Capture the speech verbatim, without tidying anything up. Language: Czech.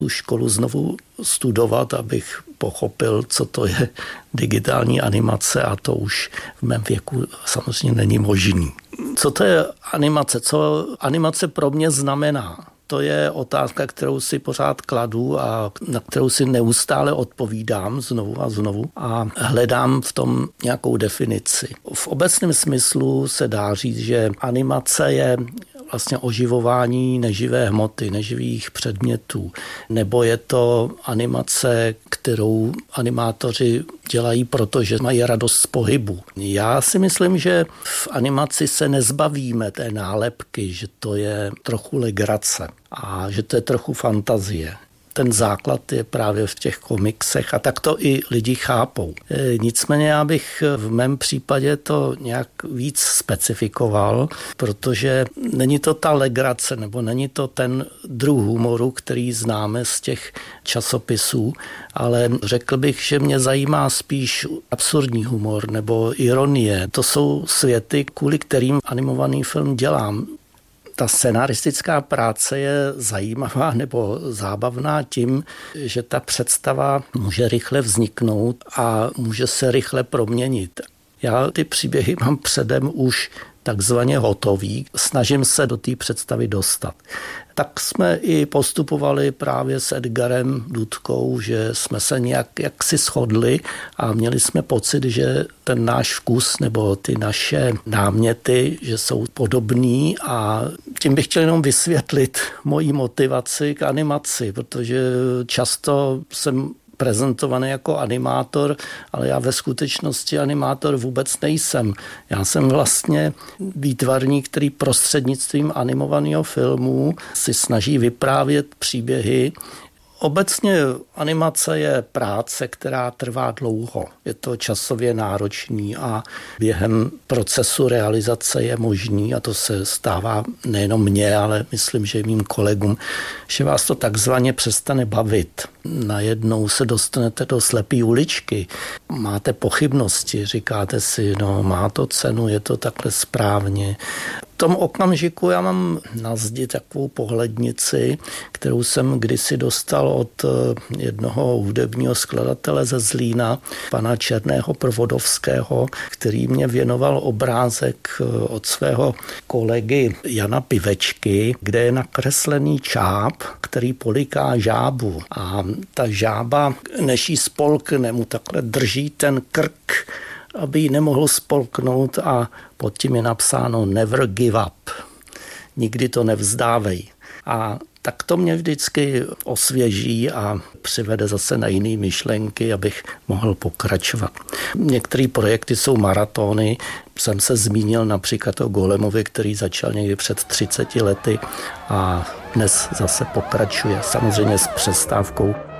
tu školu znovu studovat, abych pochopil, co to je digitální animace, a to už v mém věku samozřejmě není možný. Co to je animace? Co animace pro mě znamená? To je otázka, kterou si pořád kladu a na kterou si neustále odpovídám znovu a znovu a hledám v tom nějakou definici. V obecném smyslu se dá říct, že animace je vlastně oživování neživé hmoty, neživých předmětů. Nebo je to animace, kterou animátoři dělají, protože mají radost z pohybu. Já si myslím, že v animaci se nezbavíme té nálepky, že to je trochu legrace a že to je trochu fantazie. Ten základ je právě v těch komiksech a tak to i lidi chápou. Nicméně já bych v mém případě to nějak víc specifikoval, protože není to ta legrace nebo není to ten druh humoru, který známe z těch časopisů, ale řekl bych, že mě zajímá spíš absurdní humor nebo ironie. To jsou světy, kvůli kterým animovaný film dělám. Ta scenaristická práce je zajímavá nebo zábavná tím, že ta představa může rychle vzniknout a může se rychle proměnit. Já ty příběhy mám předem už takzvaně hotový, snažím se do té představy dostat. Tak jsme i postupovali právě s Edgarem Dudkou, že jsme se nějak jaksi shodli a měli jsme pocit, že ten náš vkus nebo ty naše náměty, že jsou podobný, a tím bych chtěl jenom vysvětlit moji motivaci k animaci, protože často jsem prezentovaný jako animátor, ale já ve skutečnosti animátor vůbec nejsem. Já jsem vlastně výtvarník, který prostřednictvím animovaného filmu si snaží vyprávět příběhy. Obecně animace je práce, která trvá dlouho. Je to časově náročný a během procesu realizace je možný, a to se stává nejenom mně, ale myslím, že i mým kolegům, že vás to takzvaně přestane bavit. Najednou se dostanete do slepý uličky, máte pochybnosti, říkáte si, no má to cenu, je to takhle správně. V tom okamžiku já mám na zdi takovou pohlednici, kterou jsem kdysi dostal od jednoho hudebního skladatele ze Zlína, pana Černého Provodovského, který mě věnoval obrázek od svého kolegy Jana Pivečky, kde je nakreslený čáp, který poliká žábu. A ta žába, než jí spolkne, mu takhle drží ten krk, aby ji nemohl spolknout, a pod tím je napsáno never give up. Nikdy to nevzdávej. A tak to mě vždycky osvěží a přivede zase na jiné myšlenky, abych mohl pokračovat. Některé projekty jsou maratony. Jsem se zmínil například o Golemovi, který začal někdy před třiceti lety a dnes zase pokračuje, samozřejmě s přestávkou.